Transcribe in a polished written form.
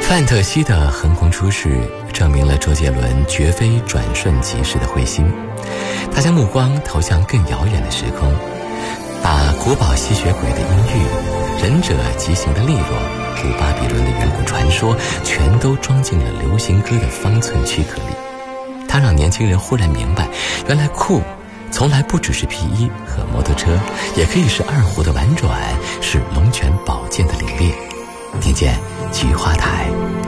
范特西的横空出世证明了周杰伦绝非转瞬即逝的彗星，他将目光投向更遥远的时空，把古堡吸血鬼的阴郁、忍者疾行的利落、古巴比伦的远古传说全都装进了流行歌的方寸躯壳里。他让年轻人忽然明白，原来酷从来不只是皮衣和摩托车，也可以是二胡的婉转，是龙泉宝剑的凛冽。听见菊花台。